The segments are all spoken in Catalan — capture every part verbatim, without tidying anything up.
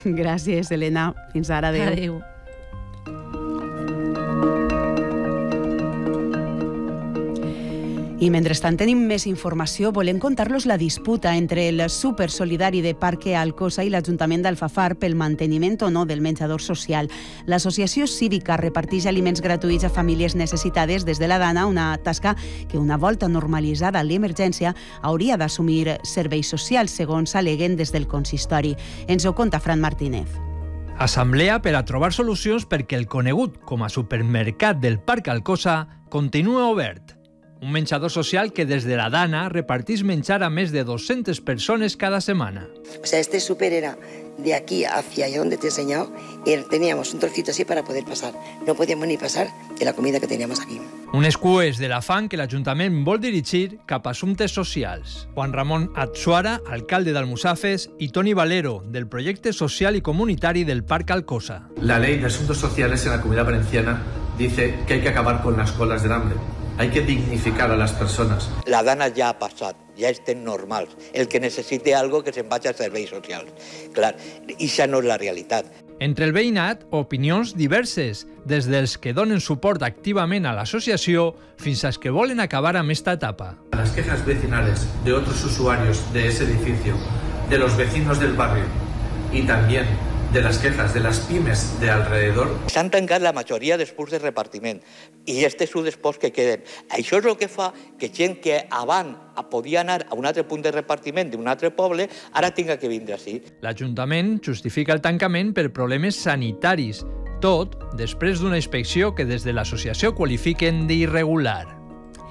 Gràcies, Helena. Fins ara. Adéu. Adéu. I mentrestant tenim més informació. Volem contar-los la disputa entre el Supersolidari de Parque Alcosa i l'Ajuntament d'Alfafar pel manteniment o no del menjador social. L'associació cívica reparteix aliments gratuïts a famílies necessitades des de la Dana, una tasca que una volta normalitzada l'emergència hauria d'assumir serveis socials, segons aleguen des del consistori. Ens ho conta Fran Martínez. Assemblea per a trobar solucions perquè el conegut com a supermercat del Parc Alcosa continua obert. Un menjador social que des de la Dana repartís menjar a més de doscientas persones cada semana. O sea, este súper era de aquí hacia allá donde te he enseñado y teníamos un trocito así para poder pasar. No podíamos ni pasar de la comida que teníamos aquí. Unes cues de l'afany que l'Ajuntament vol dirigir cap a assumptes socials. Juan Ramon Atsuara, alcalde d'Almussafes, i Toni Valero, del projecte social y comunitari del Parc Alcosa. La ley de asuntos sociales en la Comunidad Valenciana dice que hay que acabar con las colas del hambre. Hay que dignificar a las persones. La Dana ja ha passat, ja estem normals. El que necessite algo que se'n vagi als serveis socials. Clar, i això no és la realitat. Entre el veïnat, opinions diverses, des dels que donen suport activament a l'associació fins als que volen acabar amb esta etapa. Las quejas vecinales de otros usuarios de ese edificio, de los vecinos del barrio y también de las quejas de las pymes de alrededor. S'han tancat la majoria dels punts de repartiment i este és un dels pocs que queden. Això és el que fa que gent que abans podia anar a un altre punt de repartiment d'un altre poble ara tinga que vindre així. L'Ajuntament justifica el tancament per problemes sanitaris, tot després d'una inspecció que des de l'associació qualifiquen d'irregular.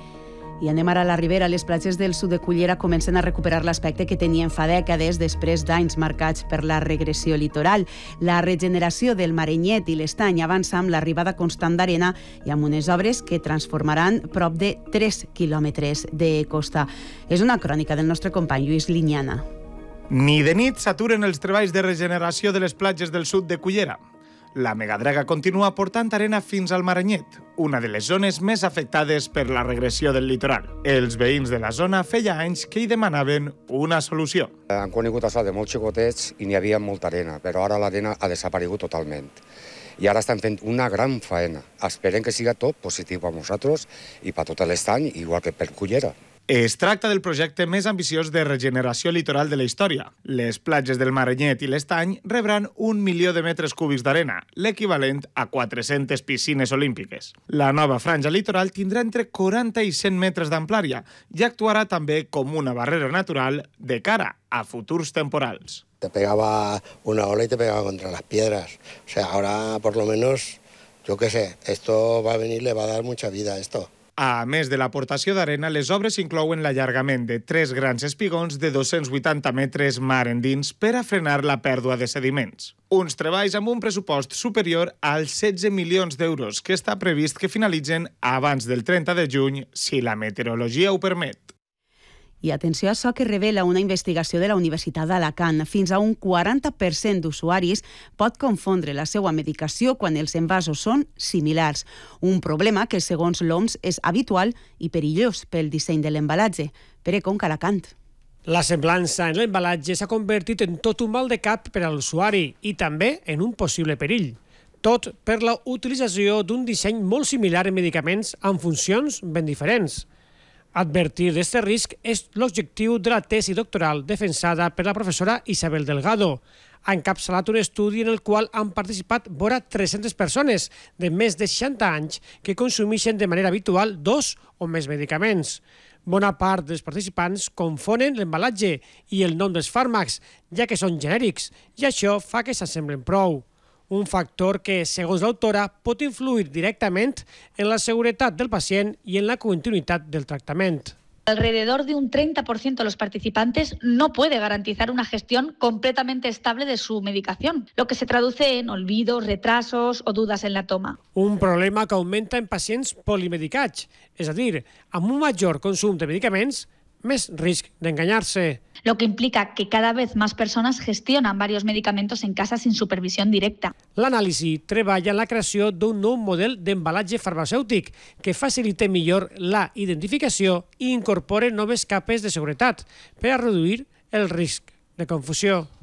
I anem ara a la Ribera. Les platges del sud de Cullera comencen a recuperar l'aspecte que tenien fa dècades després d'anys marcats per la regressió litoral. La regeneració del Marenyet i l'Estany avança amb l'arribada constant d'arena i amb unes obres que transformaran prop de tres quilòmetres de costa. És una crònica del nostre company Lluís Liñana. Ni de nit s'aturen els treballs de regeneració de les platges del sud de Cullera. La megadraga continua portant arena fins al Marenyet, una de les zones més afectades per la regressió del litoral. Els veïns de la zona feia anys que hi demanaven una solució. Han conegut això de molts xicotets i n'hi havia molta arena, però ara l'arena ha desaparegut totalment. I ara estan fent una gran faena. Esperem que siga tot positiu per nosaltres i per tot l'estany, igual que per Cullera. Es tracta del projecte més ambiciós de regeneració litoral de la història. Les platges del Marenyet i l'Estany rebran un milió de metres cúbics d'arena, l'equivalent a quatre-centes piscines olímpiques. La nova franja litoral tindrà entre quaranta i cent metres d'amplària i actuarà també com una barrera natural de cara a futurs temporals. Te pegaba una ola y te pegaba contra las piedras. O sea, ahora por lo menos, yo qué sé, esto va a venir, le va a dar mucha vida a esto. A més de l'aportació d'arena, les obres inclouen l'allargament de tres grans espigons de dos-cents vuitanta metres mar endins per a frenar la pèrdua de sediments. Uns treballs amb un pressupost superior als setze milions d'euros que està previst que finalitzen abans del trenta de juny, si la meteorologia ho permet. I atenció a això que revela una investigació de la Universitat d'Alacant. Fins a un quaranta per cent d'usuaris pot confondre la seva medicació quan els envasos són similars. Un problema que, segons l'O M S, és habitual i perillós pel disseny de l'embalatge. Pere Conca, Alacant. La semblança en l'embalatge s'ha convertit en tot un mal de cap per a l'usuari i també en un possible perill. Tot per la utilització d'un disseny molt similar en medicaments amb funcions ben diferents. Advertir d'aquest risc és l'objectiu de la tesi doctoral defensada per la professora Isabel Delgado. Ha encapçalat un estudi en el qual han participat vora tres-centes persones de més de seixanta anys que consumeixen de manera habitual dos o més medicaments. Bona part dels participants confonen l'embalatge i el nom dels fàrmacs, ja que són genèrics, i això fa que s'assemblen prou. Un factor que, segons l'autora, pot influir directament en la seguretat del pacient y en la continuidad del tratamiento. Alrededor de un treinta por ciento de los participantes no puede garantizar una gestión completamente estable de su medicación, lo que se traduce en olvidos, retrasos o dudas en la toma. Un problema que augmenta en pacients polimedicats, és a dir, amb un major consum de medicaments, més risc d'enganyar-se. Lo que implica que cada vez más personas gestionan varios medicamentos en casa sin supervisión directa. L'anàlisi treballa en la creació d'un nou model d'embalatge farmacèutic que facilite millor la identificació i incorpore noves capes de seguretat per a reduir el risc de confusió.